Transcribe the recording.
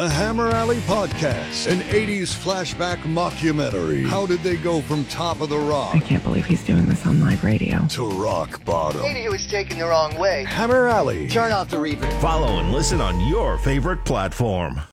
The Hammer Alley Podcast, an 80s flashback mockumentary. How did they go from top of the rock? I can't believe he's doing this on live radio. To rock bottom. Maybe he was taken the wrong way. Hammer Alley. Turn off the reverb. Follow and listen on your favorite platform.